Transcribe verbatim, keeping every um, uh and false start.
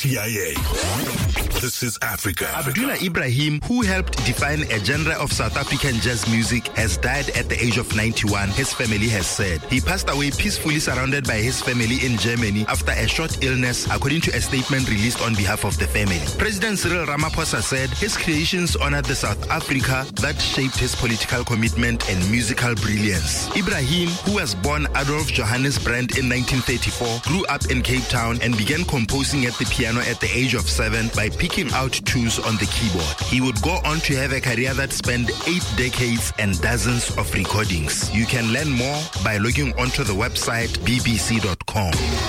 T I A. This is Africa. Abdullah Ibrahim, who helped define a genre of South African jazz music, has died at the age of ninety-one, his family has said. He passed away peacefully surrounded by his family in Germany after a short illness, according to a statement released on behalf of the family. President Cyril Ramaphosa said his creations honored the South Africa that shaped his political commitment and musical brilliance. Ibrahim, who was born Adolf Johannes Brandt in nineteen thirty-four, grew up in Cape Town and began composing at the piano at the age of seven by picking out tunes on the keyboard. He would go on to have a career that spanned eight decades and dozens of recordings. You can learn more by logging onto the website b b c dot com.